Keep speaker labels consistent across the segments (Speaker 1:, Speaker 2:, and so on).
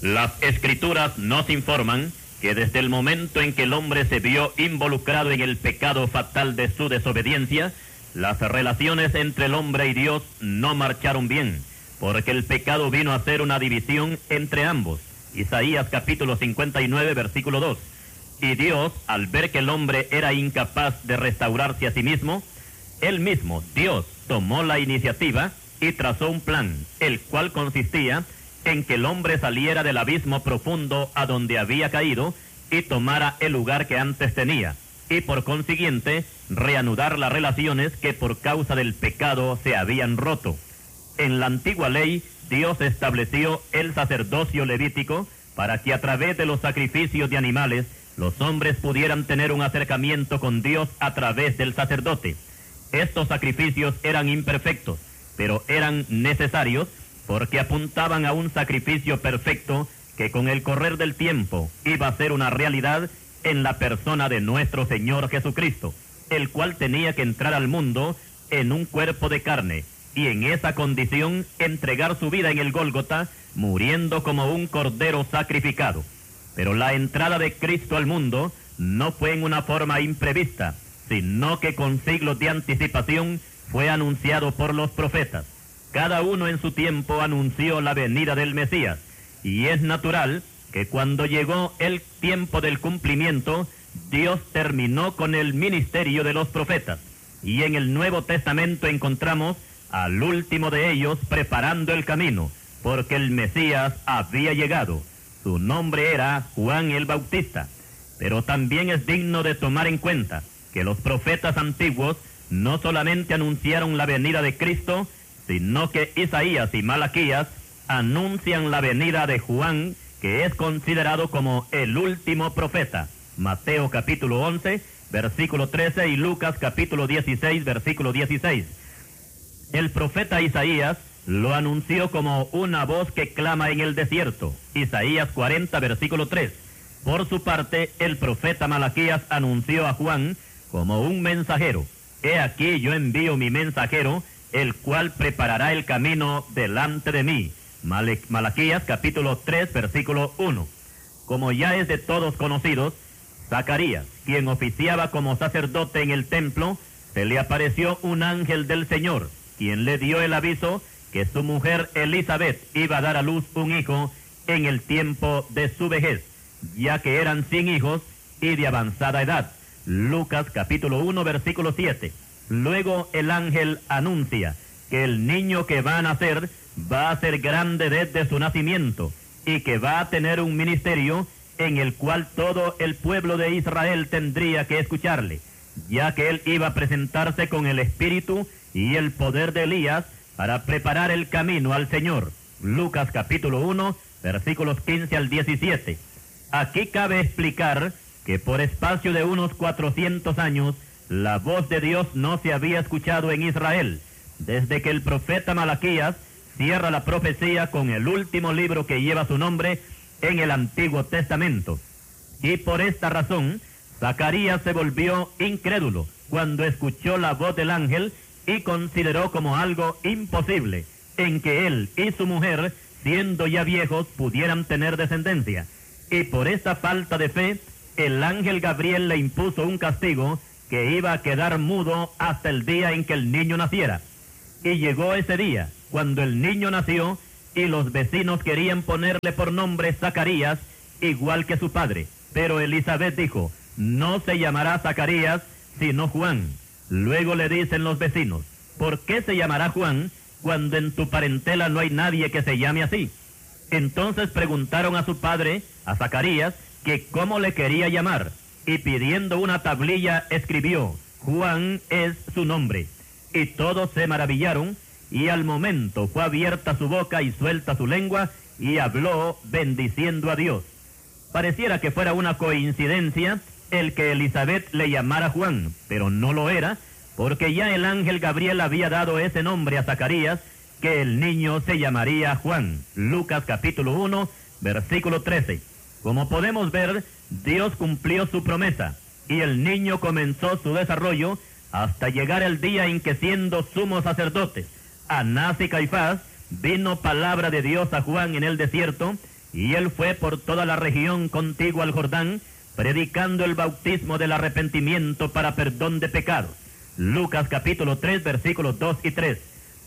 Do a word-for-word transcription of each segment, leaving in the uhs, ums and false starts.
Speaker 1: Las Escrituras nos informan que desde el momento en que el hombre se vio involucrado en el pecado fatal de su desobediencia, las relaciones entre el hombre y Dios no marcharon bien, porque el pecado vino a ser una división entre ambos. Isaías capítulo cincuenta y nueve, versículo dos. Y Dios, al ver que el hombre era incapaz de restaurarse a sí mismo, él mismo, Dios, tomó la iniciativa y trazó un plan, el cual consistía en que el hombre saliera del abismo profundo a donde había caído y tomara el lugar que antes tenía, y por consiguiente reanudar las relaciones que por causa del pecado se habían roto. En la antigua ley, Dios estableció el sacerdocio levítico para que a través de los sacrificios de animales los hombres pudieran tener un acercamiento con Dios a través del sacerdote. Estos sacrificios eran imperfectos, pero eran necesarios porque apuntaban a un sacrificio perfecto que con el correr del tiempo iba a ser una realidad en la persona de nuestro Señor Jesucristo, el cual tenía que entrar al mundo en un cuerpo de carne y en esa condición entregar su vida en el Gólgota, muriendo como un cordero sacrificado. Pero la entrada de Cristo al mundo no fue en una forma imprevista, sino que con siglos de anticipación fue anunciado por los profetas. Cada uno en su tiempo anunció la venida del Mesías, y es natural que cuando llegó el tiempo del cumplimiento, Dios terminó con el ministerio de los profetas, y en el Nuevo Testamento encontramos al último de ellos preparando el camino, porque el Mesías había llegado. Su nombre era Juan el Bautista. Pero también es digno de tomar en cuenta que los profetas antiguos no solamente anunciaron la venida de Cristo, sino que Isaías y Malaquías anuncian la venida de Juan, que es considerado como el último profeta. Mateo capítulo once, versículo trece, y Lucas capítulo dieciséis, versículo dieciséis. El profeta Isaías lo anunció como una voz que clama en el desierto. Isaías cuarenta, versículo tres. Por su parte, el profeta Malaquías anunció a Juan como un mensajero. He aquí yo envío mi mensajero, el cual preparará el camino delante de mí. Mal- Malaquías capítulo tres, versículo uno. Como ya es de todos conocidos, Zacarías, quien oficiaba como sacerdote en el templo, se le apareció un ángel del Señor, quien le dio el aviso que su mujer Elizabeth iba a dar a luz un hijo en el tiempo de su vejez, ya que eran sin hijos y de avanzada edad. Lucas capítulo uno, versículo siete. Luego el ángel anuncia que el niño que va a nacer va a ser grande desde su nacimiento y que va a tener un ministerio en el cual todo el pueblo de Israel tendría que escucharle, ya que él iba a presentarse con el espíritu y el poder de Elías para preparar el camino al Señor. Lucas capítulo uno, versículos quince al diecisiete. Aquí cabe explicar que por espacio de unos cuatrocientos años, la voz de Dios no se había escuchado en Israel, desde que el profeta Malaquías cierra la profecía con el último libro que lleva su nombre en el Antiguo Testamento. Y por esta razón, Zacarías se volvió incrédulo cuando escuchó la voz del ángel y consideró como algo imposible en que él y su mujer, siendo ya viejos, pudieran tener descendencia. Y por esta falta de fe, el ángel Gabriel le impuso un castigo que iba a quedar mudo hasta el día en que el niño naciera. Y llegó ese día, cuando el niño nació, y los vecinos querían ponerle por nombre Zacarías, igual que su padre. Pero Elizabeth dijo, no se llamará Zacarías, sino Juan. Luego le dicen los vecinos, ¿por qué se llamará Juan cuando en tu parentela no hay nadie que se llame así? Entonces preguntaron a su padre, a Zacarías, que cómo le quería llamar, y pidiendo una tablilla escribió, Juan es su nombre. Y todos se maravillaron, y al momento fue abierta su boca y suelta su lengua, y habló bendiciendo a Dios. Pareciera que fuera una coincidencia el que Elizabeth le llamara Juan, pero no lo era, porque ya el ángel Gabriel había dado ese nombre a Zacarías, que el niño se llamaría Juan. Lucas capítulo uno, versículo trece. Como podemos ver, Dios cumplió su promesa, y el niño comenzó su desarrollo hasta llegar el día en que, siendo sumos sacerdotes, Anás y Caifás, vino palabra de Dios a Juan en el desierto, y él fue por toda la región contigua al Jordán, predicando el bautismo del arrepentimiento para perdón de pecados. Lucas capítulo tres, versículos dos y tres.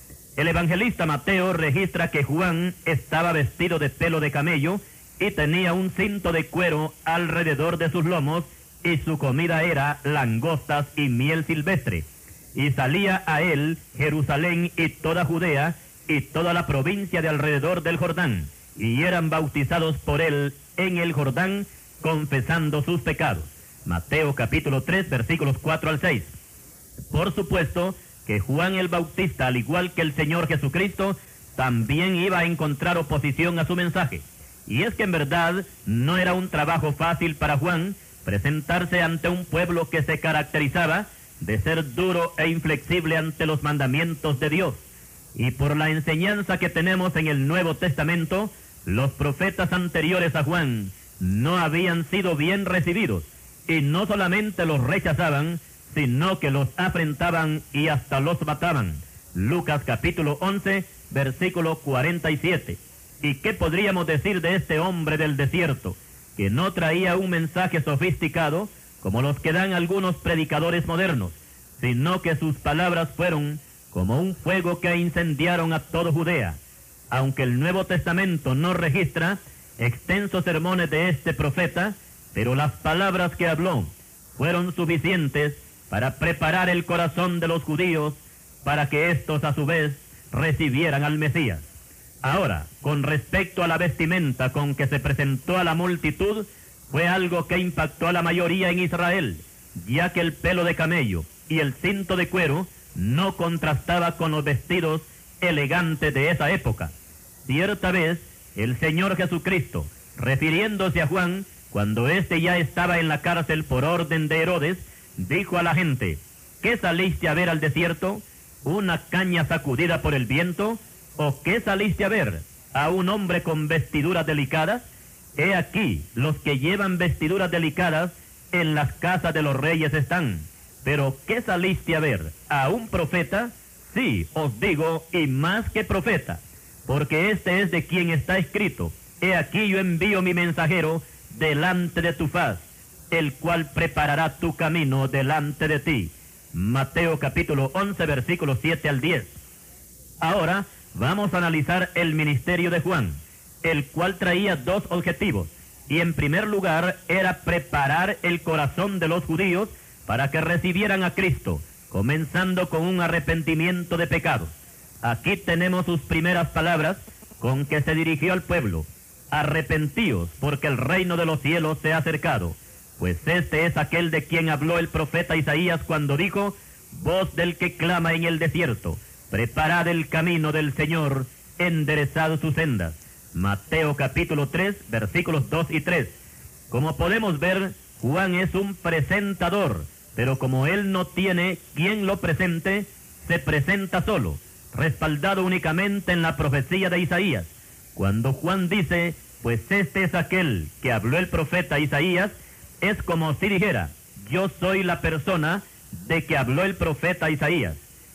Speaker 1: El evangelista Mateo registra que Juan estaba vestido de pelo de camello y tenía un cinto de cuero alrededor de sus lomos, y su comida era langostas y miel silvestre. Y salía a él Jerusalén y toda Judea y toda la provincia de alrededor del Jordán, y eran bautizados por él en el Jordán, confesando sus pecados. Mateo capítulo tres, versículos cuatro al seis. Por supuesto que Juan el Bautista, al igual que el Señor Jesucristo, también iba a encontrar oposición a su mensaje. Y es que en verdad no era un trabajo fácil para Juan presentarse ante un pueblo que se caracterizaba de ser duro e inflexible ante los mandamientos de Dios. Y por la enseñanza que tenemos en el Nuevo Testamento, los profetas anteriores a Juan no habían sido bien recibidos, y no solamente los rechazaban, sino que los afrentaban y hasta los mataban. Lucas capítulo once, versículo cuarenta y siete. ¿Y qué podríamos decir de este hombre del desierto, que no traía un mensaje sofisticado como los que dan algunos predicadores modernos, sino que sus palabras fueron como un fuego que incendiaron a toda Judea? Aunque el Nuevo Testamento no registra extensos sermones de este profeta, pero las palabras que habló fueron suficientes para preparar el corazón de los judíos para que éstos a su vez recibieran al Mesías. Ahora, con respecto a la vestimenta con que se presentó a la multitud, fue algo que impactó a la mayoría en Israel, ya que el pelo de camello y el cinto de cuero no contrastaba con los vestidos elegantes de esa época. Cierta vez, el Señor Jesucristo, refiriéndose a Juan, cuando éste ya estaba en la cárcel por orden de Herodes, dijo a la gente: ¿qué saliste a ver al desierto? ¿Una caña sacudida por el viento? ¿O qué saliste a ver? ¿A un hombre con vestiduras delicadas? He aquí, los que llevan vestiduras delicadas en las casas de los reyes están. ¿Pero qué saliste a ver? ¿A un profeta? Sí, os digo, y más que profeta, porque este es de quien está escrito: he aquí yo envío mi mensajero delante de tu faz, el cual preparará tu camino delante de ti. Mateo capítulo once, versículos siete al diez. Ahora vamos a analizar el ministerio de Juan, el cual traía dos objetivos, y en primer lugar era preparar el corazón de los judíos para que recibieran a Cristo, comenzando con un arrepentimiento de pecados. Aquí tenemos sus primeras palabras con que se dirigió al pueblo: arrepentíos, porque el reino de los cielos se ha acercado. Pues este es aquel de quien habló el profeta Isaías cuando dijo: voz del que clama en el desierto, preparad el camino del Señor, enderezad sus sendas. Mateo capítulo tres, versículos dos y tres. Como podemos ver, Juan es un presentador, pero como él no tiene quien lo presente, se presenta solo, respaldado únicamente en la profecía de Isaías. Cuando Juan dice: pues este es aquel que habló el profeta Isaías, es como si dijera: yo soy la persona de que habló el profeta Isaías.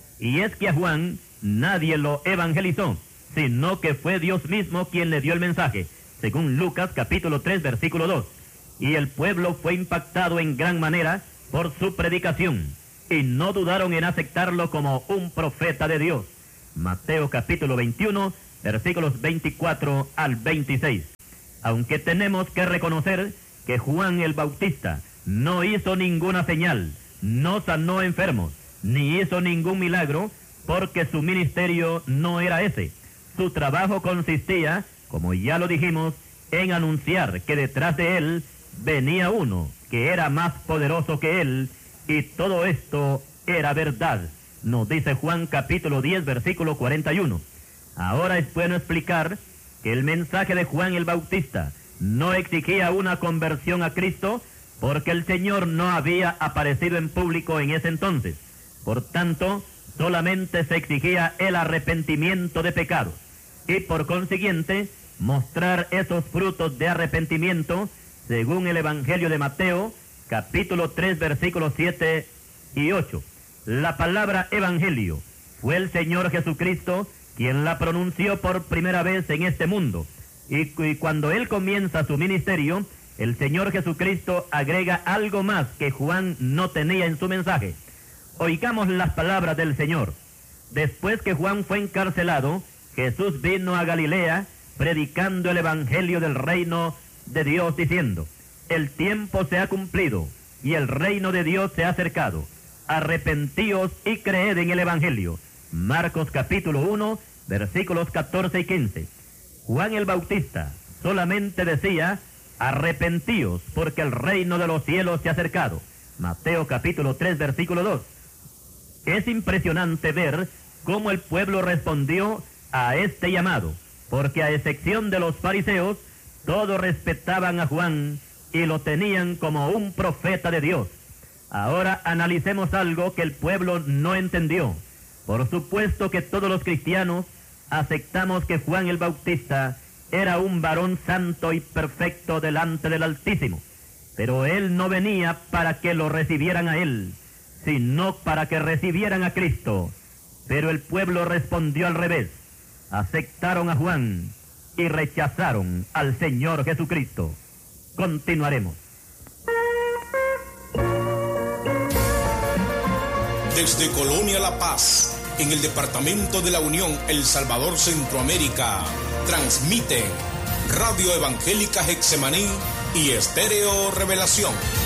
Speaker 1: Y es que a Juan nadie lo evangelizó, sino que fue Dios mismo quien le dio el mensaje, según Lucas capítulo tres, versículo dos. Y el pueblo fue impactado en gran manera por su predicación, y no dudaron en aceptarlo como un profeta de Dios. Mateo capítulo veintiuno, versículos veinticuatro al veintiséis. Aunque tenemos que reconocer que Juan el Bautista no hizo ninguna señal, no sanó enfermos, ni hizo ningún milagro, porque su ministerio no era ese. Su trabajo consistía, como ya lo dijimos, en anunciar que detrás de él venía uno que era más poderoso que él, y todo esto era verdad. Nos dice Juan capítulo diez, versículo cuarenta y uno. Ahora es bueno explicar que el mensaje de Juan el Bautista no exigía una conversión a Cristo, porque el Señor no había aparecido en público en ese entonces. Por tanto, solamente se exigía el arrepentimiento de pecados, y por consiguiente, mostrar esos frutos de arrepentimiento, según el Evangelio de Mateo, capítulo tres, versículos siete y ocho. La palabra evangelio fue el Señor Jesucristo quien la pronunció por primera vez en este mundo, Y, y cuando él comienza su ministerio, el Señor Jesucristo agrega algo más que Juan no tenía en su mensaje. Oigamos las palabras del Señor. Después que Juan fue encarcelado, Jesús vino a Galilea predicando el evangelio del reino de Dios, diciendo: el tiempo se ha cumplido y el reino de Dios se ha acercado. Arrepentíos y creed en el evangelio. Marcos capítulo uno, versículos catorce y quince. Juan el Bautista solamente decía: arrepentíos, porque el reino de los cielos se ha acercado. Mateo capítulo tres, versículo dos. Es impresionante ver cómo el pueblo respondió a este llamado, porque a excepción de los fariseos, todos respetaban a Juan y lo tenían como un profeta de Dios. Ahora analicemos algo que el pueblo no entendió. Por supuesto que todos los cristianos aceptamos que Juan el Bautista era un varón santo y perfecto delante del Altísimo, pero él no venía para que lo recibieran a él, sino para que recibieran a Cristo. Pero el pueblo respondió al revés. Aceptaron a Juan y rechazaron al Señor Jesucristo. Continuaremos.
Speaker 2: Desde Colonia La Paz, en el departamento de la Unión, El Salvador, Centroamérica, transmiten Radio Evangélica Getsemaní y Estéreo Revelación.